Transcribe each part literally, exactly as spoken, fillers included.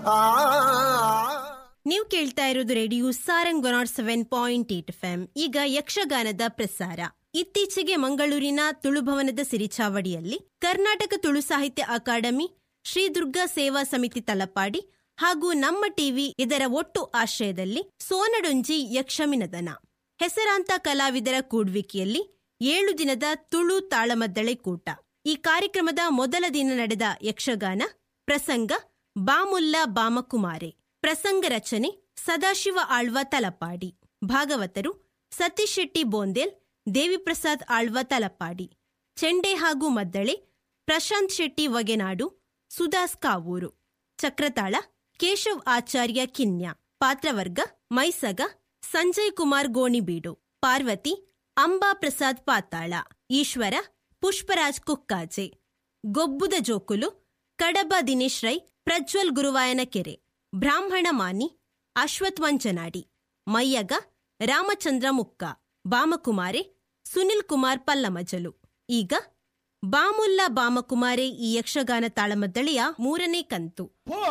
ನೀವು ಕೇಳ್ತಾ ಇರೋದು radio Sarang one not seven point eight F M. ಈಗ ಯಕ್ಷಗಾನದ ಪ್ರಸಾರ. ಇತ್ತೀಚೆಗೆ ಮಂಗಳೂರಿನ ತುಳುಭವನದ ಸಿರಿಚಾವಡಿಯಲ್ಲಿ ಕರ್ನಾಟಕ ತುಳು ಸಾಹಿತ್ಯ ಅಕಾಡೆಮಿ, ಶ್ರೀ ದುರ್ಗಾ ಸೇವಾ ಸಮಿತಿ ತಲಪಾಡಿ ಹಾಗೂ ನಮ್ಮ ಟಿವಿ ಇದರ ಒಟ್ಟು ಆಶ್ರಯದಲ್ಲಿ ಸೋನಡೊಂಜಿ ಯಕ್ಷಮಿನದನ ಹೆಸರಾಂತ ಕಲಾವಿದರ ಕೂಡುವಿಕೆಯಲ್ಲಿ ಏಳು ದಿನದ ತುಳು ತಾಳಮದ್ದಳೆ ಕೂಟ. ಈ ಕಾರ್ಯಕ್ರಮದ ಮೊದಲ ದಿನ ನಡೆದ ಯಕ್ಷಗಾನ ಪ್ರಸಂಗ ಬಾಮುಲ್ಲ ಬಾಮಕುಮಾರೆ. ಪ್ರಸಂಗ ರಚನೆ ಸದಾಶಿವ ಆಳ್ವ ತಲಪಾಡಿ. ಭಾಗವತರು ಸತೀಶ್ ಶೆಟ್ಟಿ ಬೋಂದೇಲ್, ದೇವಿಪ್ರಸಾದ್ ಆಳ್ವ ತಲಪಾಡಿ. ಚೆಂಡೆ ಹಾಗೂ ಮದ್ದಳೆ ಪ್ರಶಾಂತ್ ಶೆಟ್ಟಿ ವಗೆನಾಡು, ಸುದಾಸ್ ಕಾವೂರು. ಚಕ್ರತಾಳ ಕೇಶವ್ ಆಚಾರ್ಯ ಕಿನ್ಯ. ಪಾತ್ರವರ್ಗ ಮೈಸಗ ಸಂಜಯ್ ಕುಮಾರ್ ಗೋಣಿಬೀಡು. ಪಾರ್ವತಿ ಅಂಬಾ ಪ್ರಸಾದ್ ಪಾತಾಳ. ಈಶ್ವರ ಪುಷ್ಪರಾಜ್ ಕುಕ್ಕಾಜೆ. ಗೊಬ್ಬುದ ಜೋಕುಲು ಕಡಬ ದಿನೇಶ್ ರೈ, ಪ್ರಜ್ವಲ್ ಗುರುವಾಯನ ಕೆರೆ. ಬ್ರಾಹ್ಮಣ ಮಾನಿ ಅಶ್ವಥ್ ಮಂಚನಾಡಿ. ಮಯ್ಯಗ ರಾಮಚಂದ್ರ ಮುಕ್ಕ. ಬಾಮಕುಮಾರೆ ಸುನಿಲ್ ಕುಮಾರ್ ಪಲ್ಲಮಜಲು. ಈಗ ಬಾಮುಲ್ಲ ಬಾಮಕುಮಾರೆ ಈ ಯಕ್ಷಗಾನ ತಾಳಮದ್ದಳೆಯ ಮೂರನೇ ಕಂತು.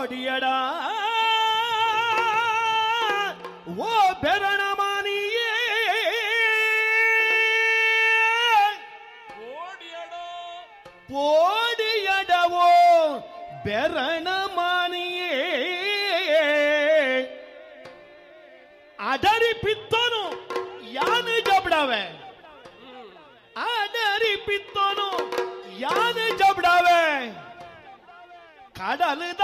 ಓ ಬೆರಣ ಮಾನಿಯೇ ಪೋಡಿಯಡವೋ ಬೆರಣ ಮಾನಿಯೇ ಅದರಿ ಪಿತ್ತೋನು ಯಾನೆ ಜಬಡಾವೆ ಅದರಿ ಪಿತ್ತೋನು ಯಾನೆ ಜಬಡಾವೆ ಕಡಲ